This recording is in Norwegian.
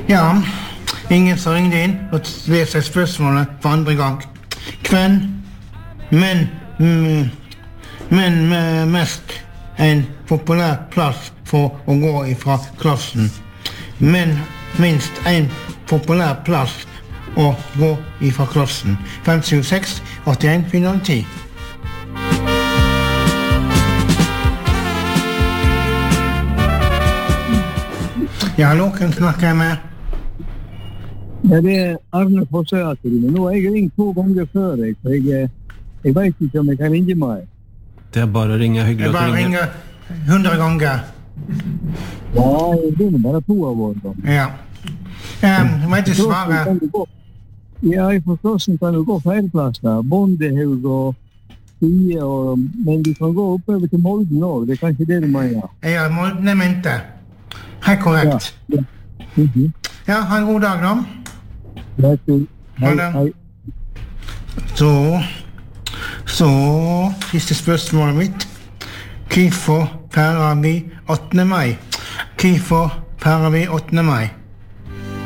Ja, ingen som ringde inn og leste spørsmålet for andre gang. Hvem men med mest en populær plass for å gå ifra klassen? Men minst en populær plass å gå ifra klassen. 576 81 410. Ja, hallo, hvem snakker jeg med? Ja, det Arne på Søateri. Nå har jeg ringt 2 ganger før, så jeg vet ikke om jeg kan ringe meg. Det er bare å ringe, hyggelig Jeg at du bare ringer. ringer 100 ganger. Ja, jeg begynner bare 2 av år. Ja. Jeg må ikke svare. Ja, i forklassen kan du gå flere plasser. Bondehaug og Fie, men du kan gå oppover til Molden også. Det er kanskje det du mener. Ja, Molden er mente. Helt korrekt. Ja. Ja, ha en god dag da. Ja, Ha det. Så, siste spørsmålet mitt. Hvorfor feirer vi 8. mai? Hvorfor feirer vi 8. mai?